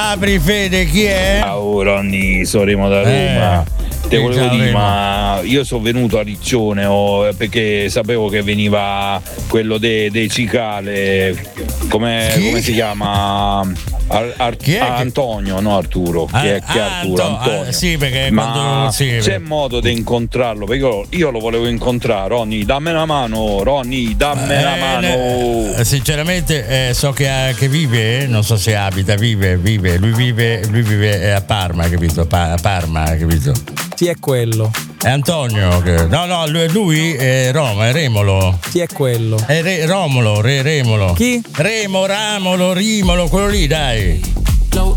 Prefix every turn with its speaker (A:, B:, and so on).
A: apri, Fede, chi è?
B: Ciao Ronny, soremo da Roma. Te volevo
A: ciao,
B: dire,
A: Remo.
B: ma io sono venuto a Riccione perché sapevo che veniva quello dei Cicale, come si chiama?
A: Chi è che-
B: Antonio, no Arturo. Chi è Arturo? Antonio.
A: sì, perché
B: Ma
A: quando sì,
B: c'è modo di incontrarlo? Perché io lo volevo incontrare. Ronny, dammi una mano. Ronny, dammi una mano.
A: Sinceramente so che vive, non so se abita, vive. Lui vive a Parma, capito? A Parma, capito?
C: Chi è quello?
A: È Antonio. No, lui è Roma, è Remolo.
C: Chi è quello?
A: È Romolo, Remolo.
C: Chi?
A: Rimolo, quello lì, dai.